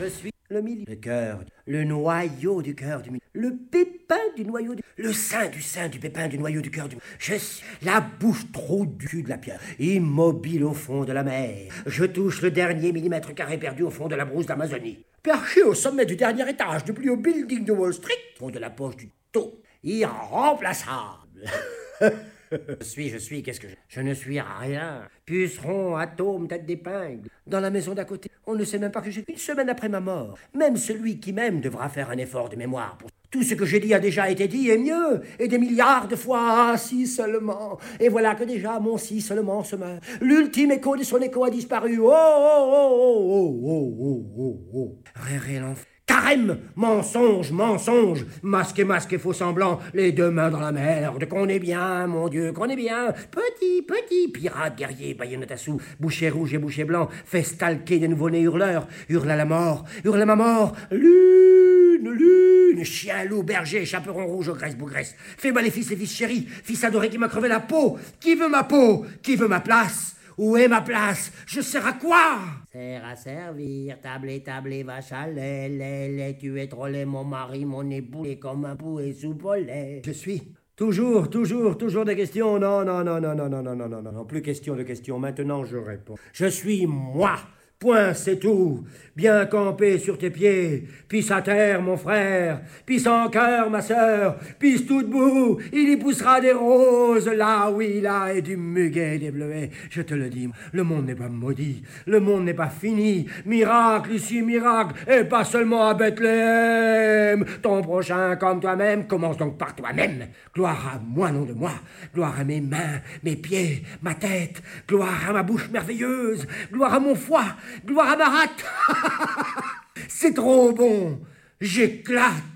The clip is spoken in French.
Je suis le milieu, le cœur, le noyau du cœur du milieu, le pépin du noyau du... Le sein du pépin du noyau du cœur du... Je suis la bouche trop du cul de la pierre, immobile au fond de la mer. Je touche le dernier millimètre carré perdu au fond de la brousse d'Amazonie. Perché au sommet du dernier étage du plus haut building de Wall Street, au fond de la poche du taux, irremplaçable. Je suis, qu'est-ce que je ne suis rien. Puceron, atome, tête d'épingle. Dans la maison d'à côté, on ne sait même pas que j'ai une semaine après ma mort. Même celui qui m'aime devra faire un effort de mémoire pour... Tout ce que j'ai dit a déjà été dit, et mieux, et des milliards de fois, si seulement. Et voilà que déjà mon si seulement se meurt. L'ultime écho de son écho a disparu. Oh, oh, oh, oh, oh, oh, oh, oh. Réré l'enfant. Carême, mensonge, masqué, faux semblant, les deux mains dans la merde, qu'on est bien, mon Dieu, qu'on est bien, petit, pirate, guerrier, baïonnette à sous, boucher rouge et boucher blanc, fait stalker des nouveau-nés hurleurs, hurle à la mort, hurle à ma mort, lune, chien, loup, berger, chaperon rouge, ogresse, bougresse, fais maléfice et fils chéri, fils adoré qui m'a crevé la peau, qui veut ma peau, qui veut ma place? Où est ma place? Je sers à quoi? Sert à servir, tablé, vache à lait, tu es trop laid, mon mari, mon époux, est comme un pouet sous pollet. Je suis toujours des questions. Non, plus question de questions, maintenant je réponds. Je suis moi. Point, c'est tout. Bien campé sur tes pieds. Pisse à terre, mon frère. Pisse en cœur, ma sœur. Pisse tout debout. Il y poussera des roses. Là, oui, là, et du muguet, des bleuets. Je te le dis, le monde n'est pas maudit. Le monde n'est pas fini. Miracle ici, miracle. Et pas seulement à Bethléem. Ton prochain comme toi-même. Commence donc par toi-même. Gloire à moi, nom de moi. Gloire à mes mains, mes pieds, ma tête. Gloire à ma bouche merveilleuse. Gloire à mon foie. Gloire à ma rate. C'est trop bon. J'éclate.